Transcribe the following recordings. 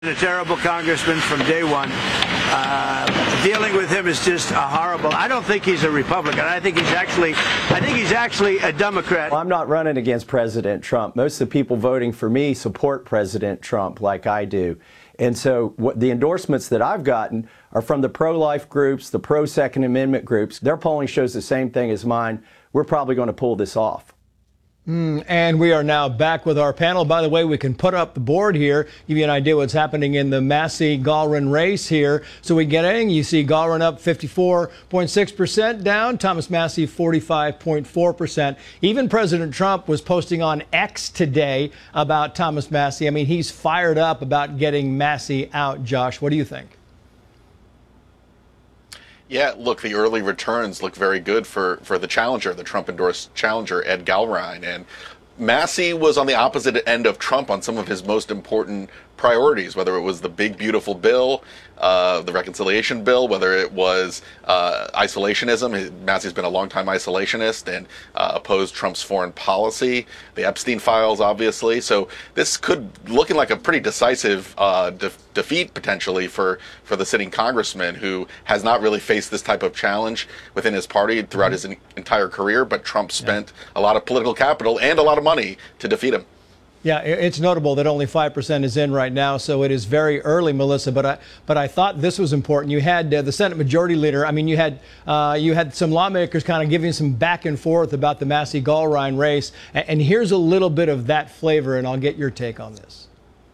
A terrible congressman from day one. Dealing with him is just horrible. I don't think he's a Republican. I think he's actually a Democrat. Well, I'm not running against President Trump. Most of the people voting for me support President Trump like I do. And so the endorsements that I've gotten are from the pro-life groups, the pro-Second Amendment groups. Their polling shows the same thing as mine. We're probably going to pull this off. And we are now back with our panel. By the way, we can put up the board here, give you an idea what's happening in the Massey-Gallron race here. So we get in, you see Gallron up 54.6% down, Thomas Massie 45.4%. Even President Trump was posting on X today about Thomas Massie. I mean, he's fired up about getting Massie out. Josh, what do you think? Yeah, look, the early returns look very good for the challenger, the Trump-endorsed challenger, Ed Gallrein. And Massie was on the opposite end of Trump on some of his most important priorities, whether it was the big, beautiful bill, the reconciliation bill, whether it was isolationism. Massie's been a longtime isolationist and opposed Trump's foreign policy, the Epstein files, obviously. So this could looking like a pretty decisive defeat, potentially, for the sitting congressman who has not really faced this type of challenge within his party throughout his entire career. But Trump spent a lot of political capital and a lot of money to defeat him. Yeah, it's notable that only 5% is in right now, so it is very early, Melissa. But I thought this was important. You had the Senate Majority Leader. I mean, you had some lawmakers kind of giving some back and forth about the Massey-Gallrein race. And here's a little bit of that flavor, and I'll get your take on this.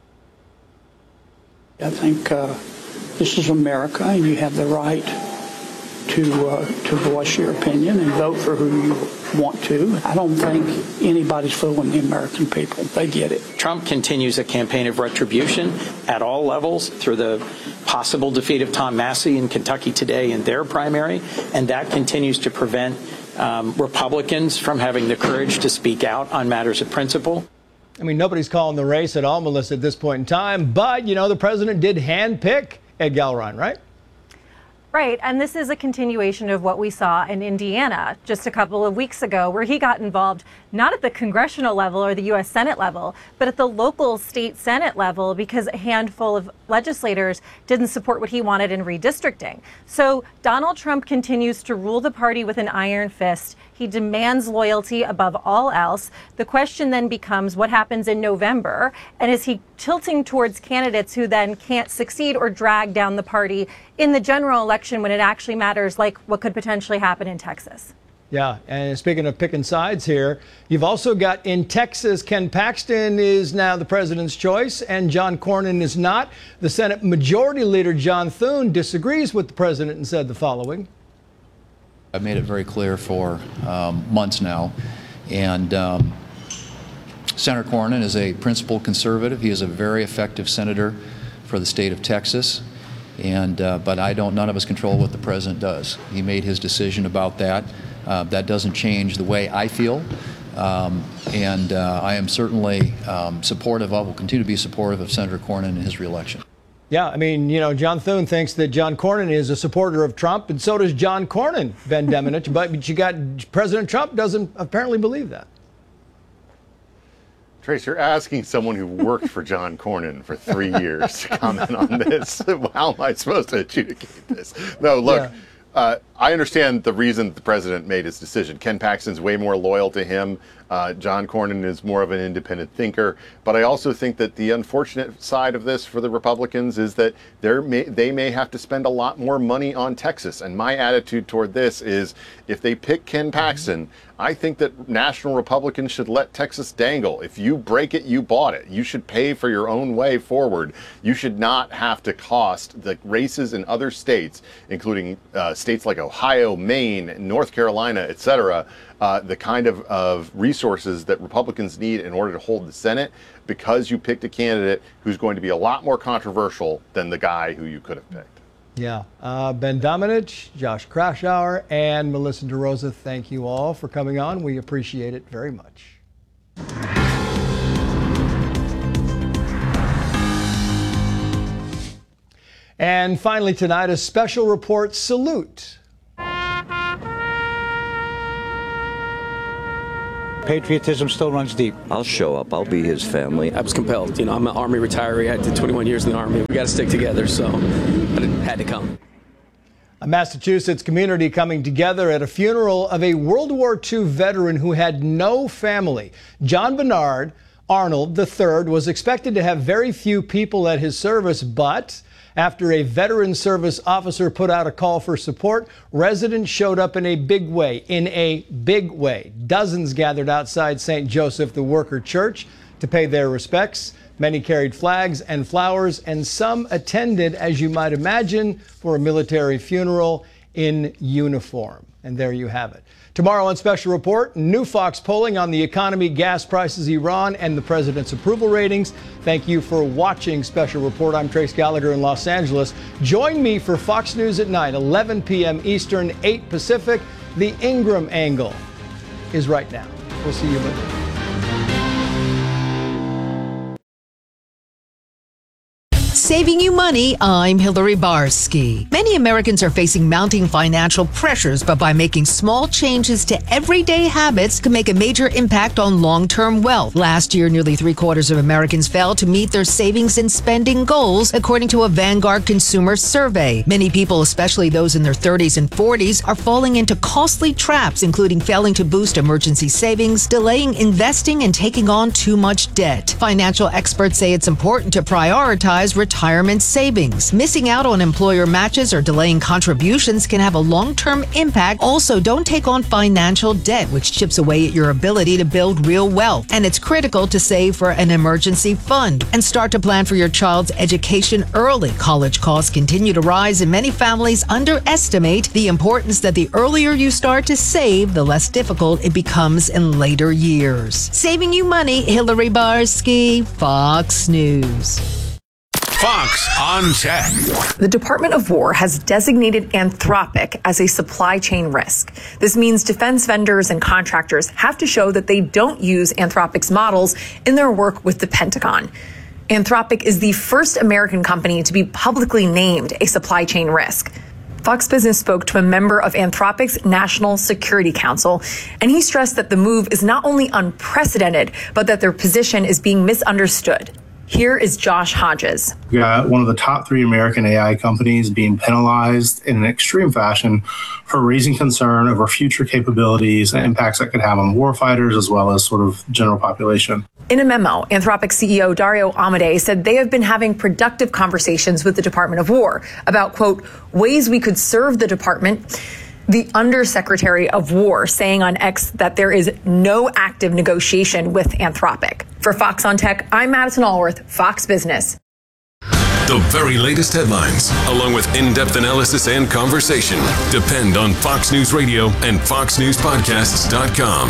I think this is America, and you have the right to voice your opinion and vote for who you want to. I don't think anybody's fooling the American people. They get it. Trump continues a campaign of retribution at all levels through the possible defeat of Tom Massie in Kentucky today in their primary, and that continues to prevent Republicans from having the courage to speak out on matters of principle. I mean, nobody's calling the race at all, Melissa, at this point in time, but, you know, the president did handpick Ed Gallrein, right? Right, and this is a continuation of what we saw in Indiana just a couple of weeks ago, where he got involved not at the congressional level or the U.S. Senate level, but at the local state Senate level, because a handful of legislators didn't support what he wanted in redistricting. So Donald Trump continues to rule the party with an iron fist. He demands loyalty above all else. The question then becomes what happens in November, and is he tilting towards candidates who then can't succeed or drag down the party in the general election when it actually matters, like what could potentially happen in Texas? Yeah, and speaking of picking sides here, you've also got in Texas, Ken Paxton is now the president's choice, and John Cornyn is not. The Senate Majority Leader, John Thune, disagrees with the president and said the following. I've made it very clear for months now, and Senator Cornyn is a principled conservative. He is a very effective senator for the state of Texas. But none of us control what the president does. He made his decision about that. That doesn't change the way I feel. I am certainly supportive of, will continue to be supportive of Senator Cornyn and his reelection. Yeah, I mean, you know, John Thune thinks that John Cornyn is a supporter of Trump, and so does John Cornyn, Ben Demenich. But you got President Trump doesn't apparently believe that. Trace, you're asking someone who worked for John Cornyn for 3 years to comment on this. How am I supposed to adjudicate this? No, look, I understand the reason the president made his decision. Ken Paxton's way more loyal to him. John Cornyn is more of an independent thinker. But I also think that the unfortunate side of this for the Republicans is that they may have to spend a lot more money on Texas. And my attitude toward this is if they pick Ken Paxton, I think that national Republicans should let Texas dangle. If you break it, you bought it. You should pay for your own way forward. You should not have to cost the races in other states, including states like Ohio, Maine, North Carolina, et cetera, the kind of resources that Republicans need in order to hold the Senate, because you picked a candidate who's going to be a lot more controversial than the guy who you could have picked. Yeah. Ben Domenech, Josh Kraushaar, and Melissa DeRosa, thank you all for coming on. We appreciate it very much. And finally tonight, a special report salute. patriotism still runs deep. I'll show up. I'll be his family. I was compelled. I'm an Army retiree. I did 21 years in the Army. We got to stick together, so I had to come. A Massachusetts community coming together at a funeral of a World War II veteran who had no family. John Bernard Arnold III was expected to have very few people at his service, but after a veteran service officer put out a call for support, residents showed up in a big way. Dozens gathered outside St. Joseph the Worker Church to pay their respects. Many carried flags and flowers, and some attended, as you might imagine, for a military funeral in uniform. And there you have it. Tomorrow on Special Report, new Fox polling on the economy, gas prices, Iran, and the president's approval ratings. Thank you for watching Special Report. I'm Trace Gallagher in Los Angeles. Join me for Fox News at night, 11 p.m. Eastern, 8 Pacific. The Ingram Angle is right now. We'll see you Monday. Saving you money, I'm Hillary Barsky. Many Americans are facing mounting financial pressures, but by making small changes to everyday habits can make a major impact on long-term wealth. Last year, nearly 3/4 of Americans failed to meet their savings and spending goals, according to a Vanguard consumer survey. Many people, especially those in their 30s and 40s, are falling into costly traps, including failing to boost emergency savings, delaying investing, and taking on too much debt. Financial experts say it's important to prioritize retirement savings. Missing out on employer matches or delaying contributions can have a long-term impact. Also, don't take on financial debt, which chips away at your ability to build real wealth. And it's critical to save for an emergency fund and start to plan for your child's education early. College costs continue to rise, and many families underestimate the importance that the earlier you start to save, the less difficult it becomes in later years. Saving you money, Hillary Barsky, Fox News. Fox on Tech. The Department of War has designated Anthropic as a supply chain risk. This means defense vendors and contractors have to show that they don't use Anthropic's models in their work with the Pentagon. Anthropic is the first American company to be publicly named a supply chain risk. Fox Business spoke to a member of Anthropic's National Security Council, and he stressed that the move is not only unprecedented, but that their position is being misunderstood. Here is Josh Hodges. We got one of the top 3 American AI companies being penalized in an extreme fashion for raising concern over future capabilities and impacts that could have on warfighters as well as sort of general population. In a memo, Anthropic CEO Dario Amodei said they have been having productive conversations with the Department of War about, quote, ways we could serve the department. The Undersecretary of War saying on X that there is no active negotiation with Anthropic. For Fox on Tech, I'm Madison Allworth, Fox Business. The very latest headlines, along with in-depth analysis and conversation, depend on Fox News Radio and FoxNewsPodcasts.com.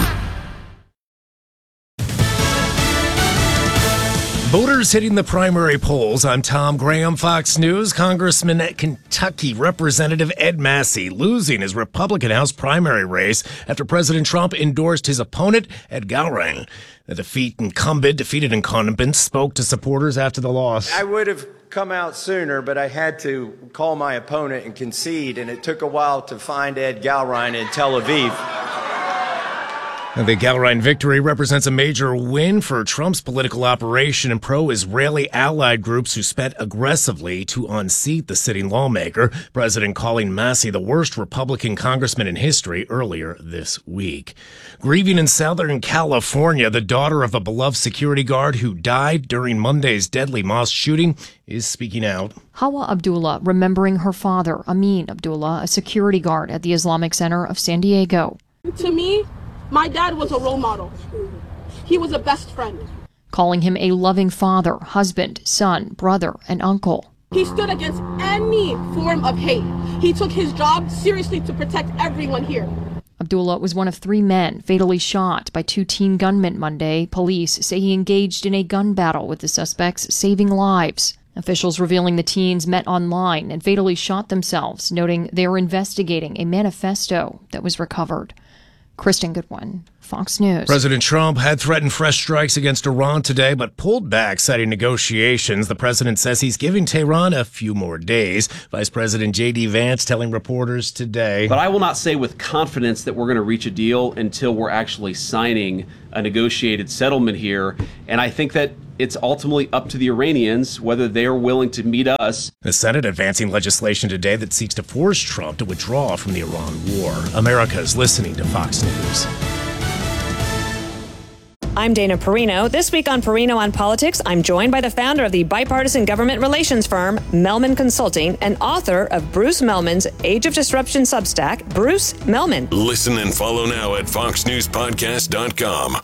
Voters hitting the primary polls. I'm Tom Graham, Fox News. Congressman at Kentucky Representative Ed Massey losing his Republican House primary race after President Trump endorsed his opponent, Ed Gowring. The defeated incumbent spoke to supporters after the loss. I would have come out sooner, but I had to call my opponent and concede, and it took a while to find Ed Gowring in Tel Aviv. The Gowring victory represents a major win for Trump's political operation and pro-Israeli allied groups who spent aggressively to unseat the sitting lawmaker, President calling Massey the worst Republican congressman in history earlier this week. Grieving in Southern California, the daughter of a beloved security guard who died during Monday's deadly mosque shooting is speaking out. Hawa Abdullah remembering her father, Amin Abdullah, a security guard at the Islamic Center of San Diego. To me, my dad was a role model. He was a best friend. Calling him a loving father, husband, son, brother, and uncle. He stood against any form of hate. He took his job seriously to protect everyone here. Abdullah was one of 3 men fatally shot by 2 teen gunmen Monday. Police say he engaged in a gun battle with the suspects, saving lives. Officials revealing the teens met online and fatally shot themselves, noting they are investigating a manifesto that was recovered. Kristen Goodwin, Fox News. President Trump had threatened fresh strikes against Iran today, but pulled back, citing negotiations. The president says he's giving Tehran a few more days. Vice President J.D. Vance telling reporters today. But I will not say with confidence that we're going to reach a deal until we're actually signing a negotiated settlement here. And I think that it's ultimately up to the Iranians whether they are willing to meet us. The Senate advancing legislation today that seeks to force Trump to withdraw from the Iran war. America is listening to Fox News. I'm Dana Perino. This week on Perino on Politics, I'm joined by the founder of the bipartisan government relations firm, Melman Consulting, and author of Bruce Melman's Age of Disruption Substack, Bruce Melman. Listen and follow now at foxnewspodcast.com.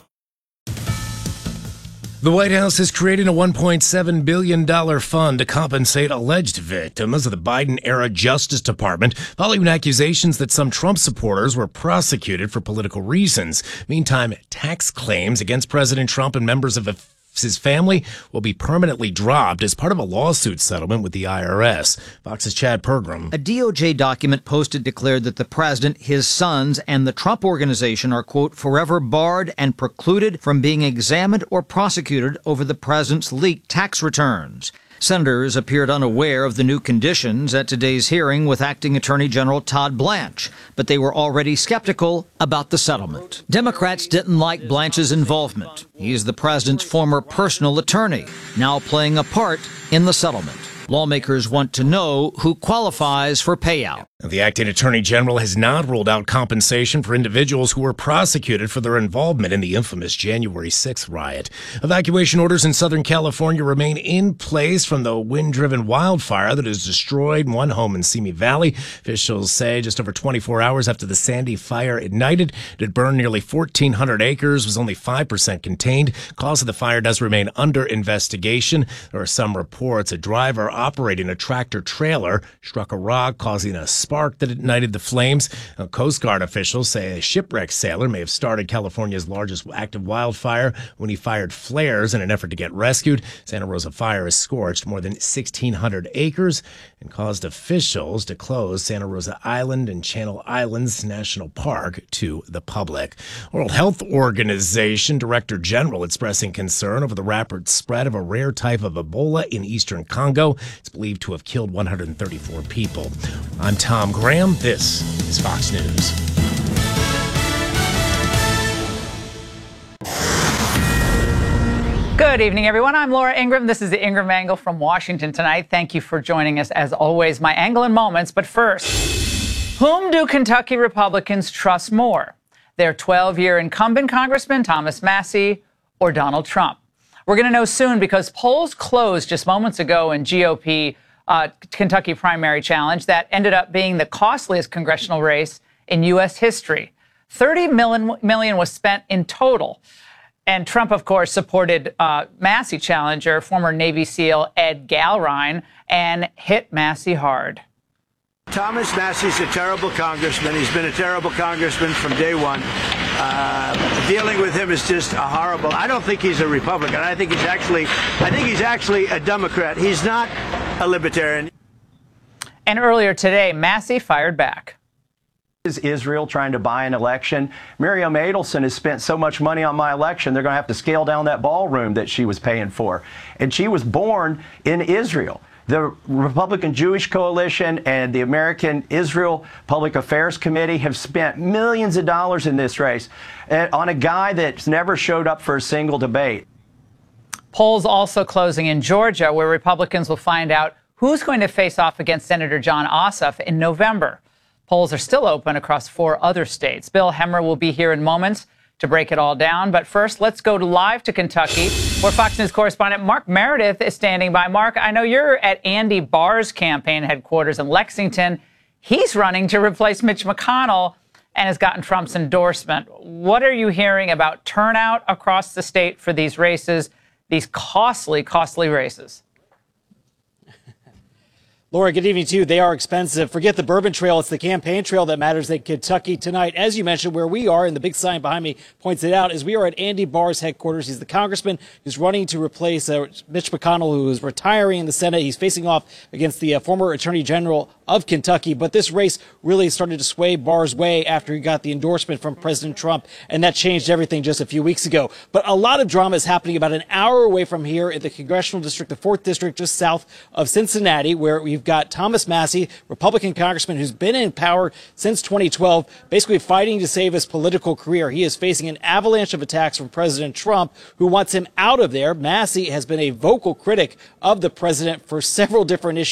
The White House is creating a $1.7 billion fund to compensate alleged victims of the Biden-era Justice Department following accusations that some Trump supporters were prosecuted for political reasons. Meantime, tax claims against President Trump and members of his family will be permanently dropped as part of a lawsuit settlement with the IRS. Fox's Chad Pergram. A DOJ document posted declared that the president, his sons, and the Trump Organization are, quote, forever barred and precluded from being examined or prosecuted over the president's leaked tax returns. Senators appeared unaware of the new conditions at today's hearing with Acting Attorney General Todd Blanche, but they were already skeptical about the settlement. Democrats didn't like Blanche's involvement. He's the president's former personal attorney, now playing a part in the settlement. Lawmakers want to know who qualifies for payout. The acting attorney general has not ruled out compensation for individuals who were prosecuted for their involvement in the infamous January 6th riot. Evacuation orders in Southern California remain in place from the wind-driven wildfire that has destroyed one home in Simi Valley. Officials say just over 24 hours after the Sandy fire ignited, it had burned nearly 1,400 acres, was only 5% contained. Cause of the fire does remain under investigation. There are some reports a driver operating a tractor-trailer struck a rock, causing a spark that ignited the flames. Coast Guard officials say a shipwrecked sailor may have started California's largest active wildfire when he fired flares in an effort to get rescued. Santa Rosa fire has scorched more than 1,600 acres and caused officials to close Santa Rosa Island and Channel Islands National Park to the public. World Health Organization Director General expressing concern over the rapid spread of a rare type of Ebola in eastern Congo. It's believed to have killed 134 people. I'm Tom Graham. This is Fox News. Good evening, everyone. I'm Laura Ingraham. This is the Ingraham Angle from Washington tonight. Thank you for joining us, as always. My angle in moments. But first, whom do Kentucky Republicans trust more? Their 12-year incumbent Congressman Thomas Massie or Donald Trump? We're going to know soon because polls closed just moments ago in GOP Kentucky primary challenge that ended up being the costliest congressional race in U.S. history. $30 million was spent in total. And Trump, of course, supported Massie challenger, former Navy SEAL Ed Galrine, and hit Massie hard. Thomas Massie's a terrible congressman. He's been a terrible congressman from day one. Dealing with him is just horrible. I don't think he's a Republican. I think he's actually a Democrat. He's not a libertarian. And earlier today, Massie fired back. Is Israel trying to buy an election? Miriam Adelson has spent so much money on my election, they're going to have to scale down that ballroom that she was paying for. And she was born in Israel. The Republican Jewish Coalition and the American Israel Public Affairs Committee have spent millions of dollars in this race on a guy that's never showed up for a single debate. Polls also closing in Georgia, where Republicans will find out who's going to face off against Senator Jon Ossoff in November. Polls are still open across 4 other states. Bill Hemmer will be here in moments to break it all down. But first, let's go live to Kentucky, where Fox News correspondent Mark Meredith is standing by. Mark, I know you're at Andy Barr's campaign headquarters in Lexington. He's running to replace Mitch McConnell and has gotten Trump's endorsement. What are you hearing about turnout across the state for these races, these costly races? Laura, good evening to you. They are expensive. Forget the Bourbon Trail. It's the campaign trail that matters in Kentucky tonight. As you mentioned, where we are, and the big sign behind me points it out, is we are at Andy Barr's headquarters. He's the congressman who's running to replace Mitch McConnell, who is retiring in the Senate. He's facing off against the former Attorney General of Kentucky. But this race really started to sway Barr's way after he got the endorsement from President Trump, and that changed everything just a few weeks ago. But a lot of drama is happening about an hour away from here in the congressional district, the 4th district, just south of Cincinnati, where we've got Thomas Massie, Republican congressman who's been in power since 2012, basically fighting to save his political career. He is facing an avalanche of attacks from President Trump, who wants him out of there. Massie has been a vocal critic of the president for several different issues.